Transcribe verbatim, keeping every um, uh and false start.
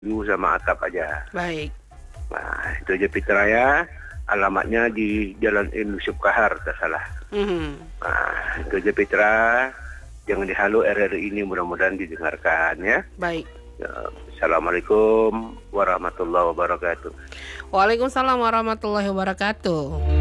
sama atap aja. Baik. Nah, itu aja Fitra ya. Alamatnya di Jalan Ibnu Subkahar, tak salah. Mhm. Nah, itu aja Fitra. Jangan dihalu R R I ini, mudah-mudahan didengarkan ya. Baik. Ya, Assalamualaikum warahmatullahi wabarakatuh. Waalaikumsalam warahmatullahi wabarakatuh.